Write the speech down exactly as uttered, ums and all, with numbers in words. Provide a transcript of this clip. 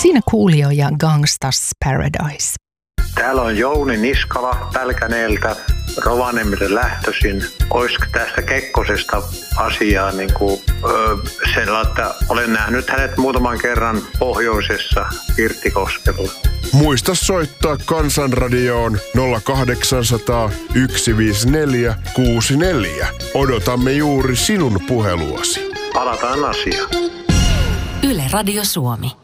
Siinä Coolio ja Gangsta's Paradise. Täällä on Jouni Niskala Pälkäneeltä, Rovaniemelle lähtöisin. Olisiko tästä Kekkosesta asiaa niin kuin, öö, sellainen, että olen nähnyt hänet muutaman kerran pohjoisessa Pirttikoskella. Muista soittaa Kansanradioon nolla kahdeksansataa yksi viisi neljä kuusi neljä. Odotamme juuri sinun puheluasi. Palataan asiaan. Yle Radio Suomi.